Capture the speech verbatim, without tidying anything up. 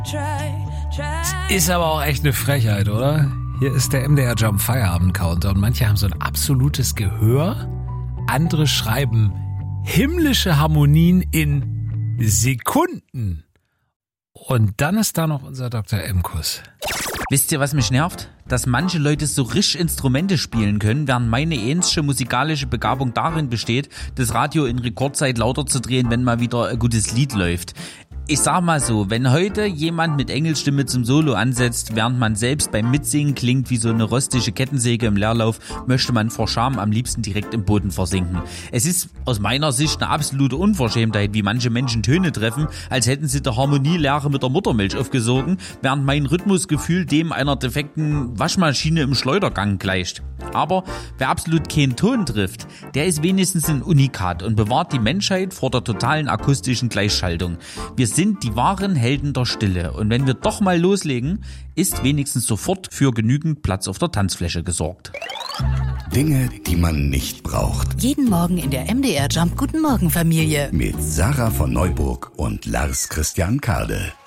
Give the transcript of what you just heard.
Ist aber auch echt eine Frechheit, oder? Hier ist der M D R Jump Feierabend Counter und manche haben so ein absolutes Gehör. Andere schreiben himmlische Harmonien in Sekunden. Und dann ist da noch unser Doktor Imkus. Wisst ihr, was mich nervt? Dass manche Leute so risch Instrumente spielen können, während meine ähnliche musikalische Begabung darin besteht, das Radio in Rekordzeit lauter zu drehen, wenn mal wieder ein gutes Lied läuft. Ich sag mal so, wenn heute jemand mit Engelsstimme zum Solo ansetzt, während man selbst beim Mitsingen klingt wie so eine rostige Kettensäge im Leerlauf, möchte man vor Scham am liebsten direkt im Boden versinken. Es ist aus meiner Sicht eine absolute Unverschämtheit, wie manche Menschen Töne treffen, als hätten sie der Harmonielehre mit der Muttermilch aufgesogen, während mein Rhythmusgefühl dem einer defekten Waschmaschine im Schleudergang gleicht. Aber wer absolut keinen Ton trifft, der ist wenigstens ein Unikat und bewahrt die Menschheit vor der totalen akustischen Gleichschaltung. Wir sind die wahren Helden der Stille und wenn wir doch mal loslegen, ist wenigstens sofort für genügend Platz auf der Tanzfläche gesorgt. Dinge, die man nicht braucht. Jeden Morgen in der M D R Jump Guten Morgen Familie. Mit Sarah von Neuburg und Lars Christian Kade.